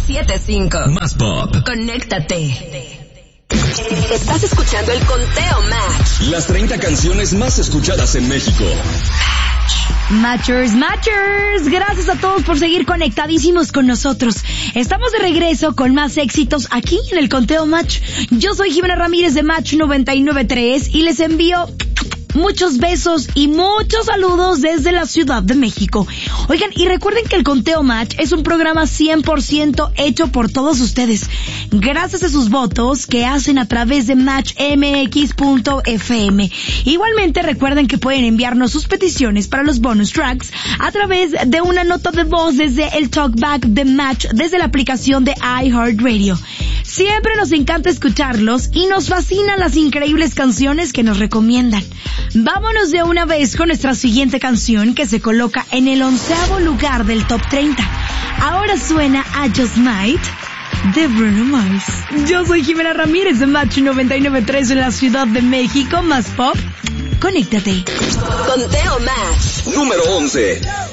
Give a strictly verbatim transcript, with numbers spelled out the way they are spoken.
siete cinco. Más pop. Conéctate. Estás escuchando el Conteo Match. Las treinta canciones más escuchadas en México. Matchers, Matchers, gracias a todos por seguir conectadísimos con nosotros. Estamos de regreso con más éxitos aquí en el Conteo Match. Yo soy Jimena Ramírez de Match noventa y nueve punto tres y les envío muchos besos y muchos saludos desde la Ciudad de México. Oigan, y recuerden que el Conteo Match es un programa cien por ciento hecho por todos ustedes, gracias a sus votos que hacen a través de match m x punto f m. Igualmente recuerden que pueden enviarnos sus peticiones para los bonus tracks a través de una nota de voz desde el Talkback de Match, desde la aplicación de iHeartRadio. Siempre nos encanta escucharlos y nos fascinan las increíbles canciones que nos recomiendan. Vámonos de una vez con nuestra siguiente canción, que se coloca en el onceavo lugar del Top treinta. Ahora suena I Just Might de Bruno Mars. Yo soy Jimena Ramírez de Match noventa y nueve punto tres en la Ciudad de México. Más pop, conéctate. Conteo Match Número once.